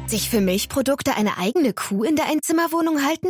Sich für Milchprodukte eine eigene Kuh in der Einzimmerwohnung halten?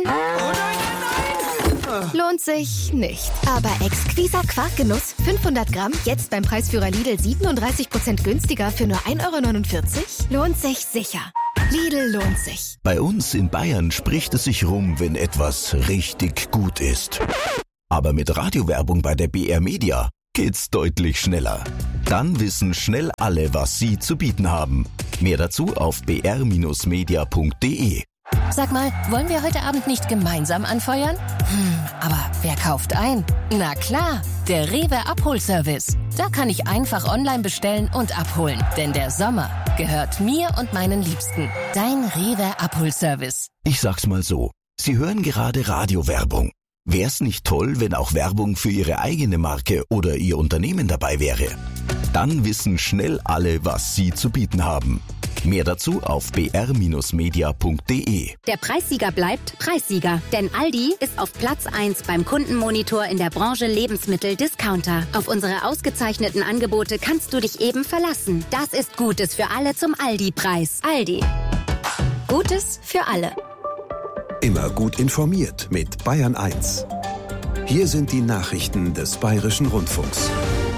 Lohnt sich nicht. Aber exquiser Quarkgenuss, 500 Gramm, jetzt beim Preisführer Lidl 37% günstiger für nur 1,49 €? Lohnt sich sicher. Lidl lohnt sich. Bei uns in Bayern spricht es sich rum, wenn etwas richtig gut ist. Aber mit Radiowerbung bei der BR Media geht's deutlich schneller. Dann wissen schnell alle, was sie zu bieten haben. Mehr dazu auf br-media.de. Sag mal, wollen wir heute Abend nicht gemeinsam anfeuern? Aber wer kauft ein? Na klar, der Rewe Abholservice. Da kann ich einfach online bestellen und abholen. Denn der Sommer gehört mir und meinen Liebsten. Dein Rewe Abholservice. Ich sag's mal so, Sie hören gerade Radiowerbung. Wär's nicht toll, wenn auch Werbung für Ihre eigene Marke oder Ihr Unternehmen dabei wäre? Dann wissen schnell alle, was Sie zu bieten haben. Mehr dazu auf br-media.de. Der Preissieger bleibt Preissieger, denn Aldi ist auf Platz 1 beim Kundenmonitor in der Branche Lebensmittel-Discounter. Auf unsere ausgezeichneten Angebote kannst du dich eben verlassen. Das ist Gutes für alle zum Aldi-Preis. Aldi. Gutes für alle. Immer gut informiert mit Bayern 1. Hier sind die Nachrichten des Bayerischen Rundfunks.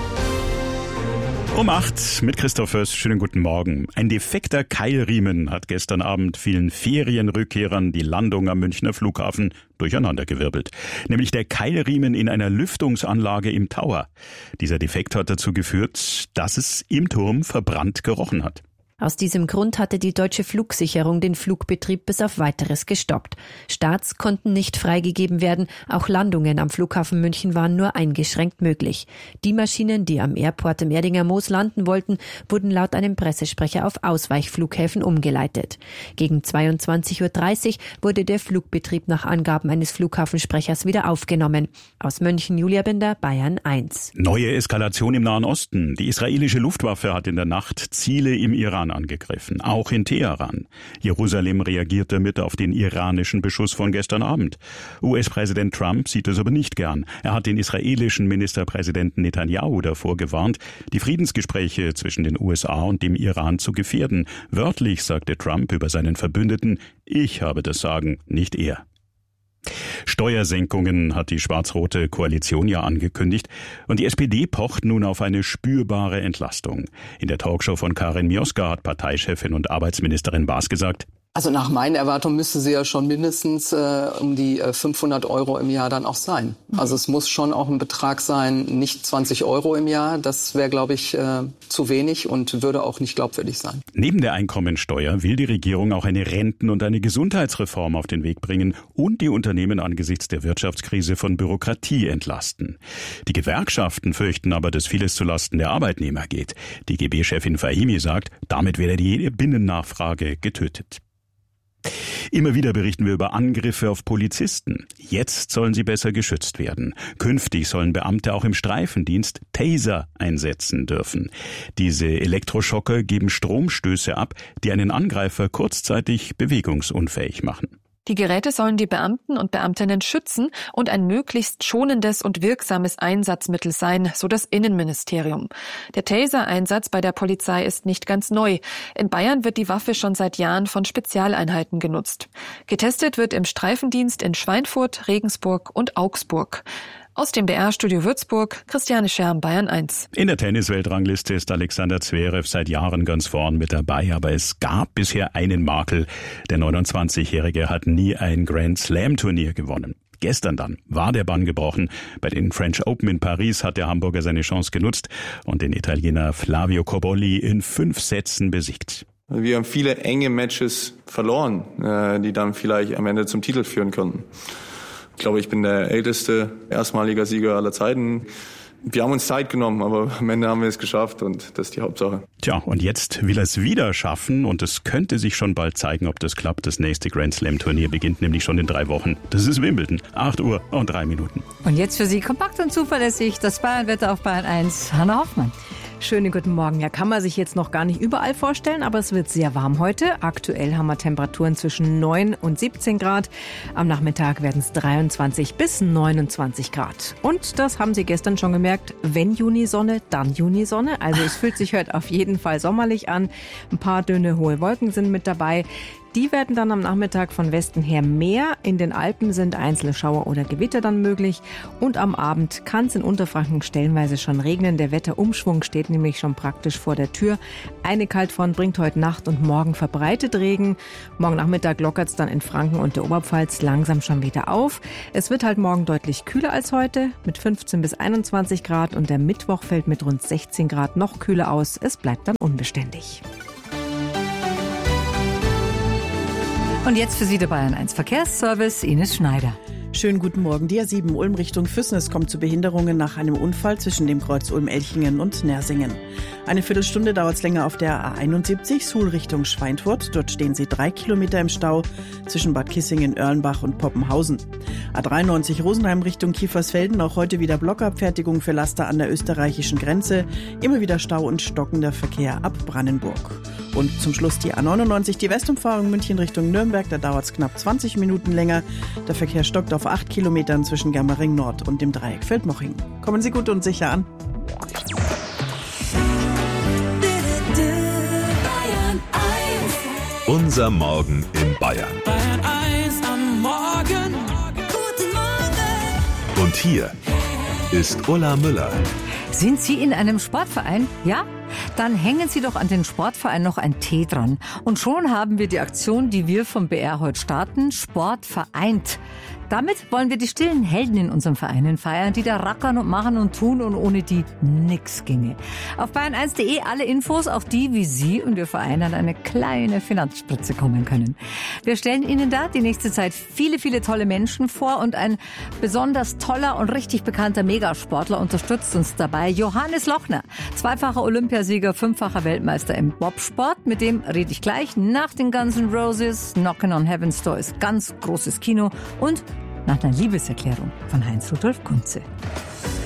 Um 8 mit Christoph Fürst. Schönen guten Morgen. Ein defekter Keilriemen hat gestern Abend vielen Ferienrückkehrern die Landung am Münchner Flughafen durcheinandergewirbelt. Nämlich der Keilriemen in einer Lüftungsanlage im Tower. Dieser Defekt hat dazu geführt, dass es im Turm verbrannt gerochen hat. Aus diesem Grund hatte die Deutsche Flugsicherung den Flugbetrieb bis auf Weiteres gestoppt. Starts konnten nicht freigegeben werden, auch Landungen am Flughafen München waren nur eingeschränkt möglich. Die Maschinen, die am Airport im Erdinger Moos landen wollten, wurden laut einem Pressesprecher auf Ausweichflughäfen umgeleitet. Gegen 22:30 Uhr wurde der Flugbetrieb nach Angaben eines Flughafensprechers wieder aufgenommen. Aus München, Julia Binder, Bayern 1. Neue Eskalation im Nahen Osten. Die israelische Luftwaffe hat in der Nacht Ziele im Iran angegriffen, auch in Teheran. Jerusalem reagierte mit auf den iranischen Beschuss von gestern Abend. US-Präsident Trump sieht es aber nicht gern. Er hat den israelischen Ministerpräsidenten Netanyahu davor gewarnt, die Friedensgespräche zwischen den USA und dem Iran zu gefährden. Wörtlich sagte Trump über seinen Verbündeten: Ich habe das Sagen, nicht er. Steuersenkungen hat die schwarz-rote Koalition ja angekündigt und die SPD pocht nun auf eine spürbare Entlastung. In der Talkshow von Karin Mioska hat Parteichefin und Arbeitsministerin Baas gesagt: Also nach meinen Erwartungen müsste sie ja schon mindestens um die 500 € im Jahr dann auch sein. Also es muss schon auch ein Betrag sein, nicht 20 € im Jahr. Das wäre, glaube ich, zu wenig und würde auch nicht glaubwürdig sein. Neben der Einkommensteuer will die Regierung auch eine Renten- und eine Gesundheitsreform auf den Weg bringen und die Unternehmen angesichts der Wirtschaftskrise von Bürokratie entlasten. Die Gewerkschaften fürchten aber, dass vieles zulasten der Arbeitnehmer geht. Die DGB-Chefin Fahimi sagt, damit werde jede Binnennachfrage getötet. Immer wieder berichten wir über Angriffe auf Polizisten. Jetzt sollen sie besser geschützt werden. Künftig sollen Beamte auch im Streifendienst Taser einsetzen dürfen. Diese Elektroschocker geben Stromstöße ab, die einen Angreifer kurzzeitig bewegungsunfähig machen. Die Geräte sollen die Beamten und Beamtinnen schützen und ein möglichst schonendes und wirksames Einsatzmittel sein, so das Innenministerium. Der Taser-Einsatz bei der Polizei ist nicht ganz neu. In Bayern wird die Waffe schon seit Jahren von Spezialeinheiten genutzt. Getestet wird im Streifendienst in Schweinfurt, Regensburg und Augsburg. Aus dem BR-Studio Würzburg, Christiane Scherm, Bayern 1. In der Tennisweltrangliste ist Alexander Zverev seit Jahren ganz vorn mit dabei, aber es gab bisher einen Makel. Der 29-Jährige hat nie ein Grand-Slam-Turnier gewonnen. Gestern dann war der Bann gebrochen. Bei den French Open in Paris hat der Hamburger seine Chance genutzt und den Italiener Flavio Cobolli in 5 Sätzen besiegt. Wir haben viele enge Matches verloren, die dann vielleicht am Ende zum Titel führen konnten. Ich glaube, ich bin der älteste erstmaliger Sieger aller Zeiten. Wir haben uns Zeit genommen, aber am Ende haben wir es geschafft und das ist die Hauptsache. Tja, und jetzt will er es wieder schaffen und es könnte sich schon bald zeigen, ob das klappt. Das nächste Grand Slam Turnier beginnt nämlich schon in 3 Wochen. Das ist Wimbledon, 8 Uhr und 3 Minuten. Und jetzt für Sie kompakt und zuverlässig das Bayernwetter auf Bayern 1. Hanna Hoffmann. Schönen guten Morgen. Ja, kann man sich jetzt noch gar nicht überall vorstellen, aber es wird sehr warm heute. Aktuell haben wir Temperaturen zwischen 9 und 17 Grad. Am Nachmittag werden es 23 bis 29 Grad. Und das haben Sie gestern schon gemerkt, wenn Junisonne, dann Junisonne. Also es fühlt sich heute auf jeden Fall sommerlich an. Ein paar dünne, hohe Wolken sind mit dabei. Die werden dann am Nachmittag von Westen her mehr. In den Alpen sind einzelne Schauer oder Gewitter dann möglich. Und am Abend kann es in Unterfranken stellenweise schon regnen. Der Wetterumschwung steht nämlich schon praktisch vor der Tür. Eine Kaltfront bringt heute Nacht und morgen verbreitet Regen. Morgen Nachmittag lockert es dann in Franken und der Oberpfalz langsam schon wieder auf. Es wird halt morgen deutlich kühler als heute mit 15 bis 21 Grad. Und der Mittwoch fällt mit rund 16 Grad noch kühler aus. Es bleibt dann unbeständig. Und jetzt für Sie der Bayern 1 Verkehrsservice, Ines Schneider. Schönen guten Morgen. Die A7 Ulm Richtung Füssen. Es kommt zu Behinderungen nach einem Unfall zwischen dem Kreuz Ulm-Elchingen und Nersingen. Eine Viertelstunde dauert es länger auf der A71 Suhl Richtung Schweinfurt. Dort stehen Sie 3 Kilometer im Stau zwischen Bad Kissingen, Erlenbach und Poppenhausen. A93 Rosenheim Richtung Kiefersfelden. Auch heute wieder Blockabfertigung für Laster an der österreichischen Grenze. Immer wieder Stau und stockender Verkehr ab Brandenburg. Und zum Schluss die A99, die Westumfahrung München Richtung Nürnberg. Da dauert es knapp 20 Minuten länger. Der Verkehr stockt auf 8 Kilometern zwischen Germering Nord und dem Dreieck Feldmoching. Kommen Sie gut und sicher an. Unser Morgen in Bayern. Bayern 1 am Morgen. Guten Morgen. Und hier ist Ulla Müller. Sind Sie in einem Sportverein? Ja? Dann hängen Sie doch an den Sportverein noch ein T dran. Und schon haben wir die Aktion, die wir vom BR heute starten, Sport vereint. Damit wollen wir die stillen Helden in unserem Verein feiern, die da rackern und machen und tun und ohne die nix ginge. Auf bayern1.de alle Infos, auch die, wie Sie und Ihr Verein an eine kleine Finanzspritze kommen können. Wir stellen Ihnen da die nächste Zeit viele, viele tolle Menschen vor und ein besonders toller und richtig bekannter Megasportler unterstützt uns dabei. Johannes Lochner, zweifacher Olympiasieger, 5-facher Weltmeister im Bobsport. Mit dem rede ich gleich nach den Guns N' Roses. Knockin' on Heaven's Door ist ganz großes Kino und nach einer Liebeserklärung von Heinz Rudolf Kunze.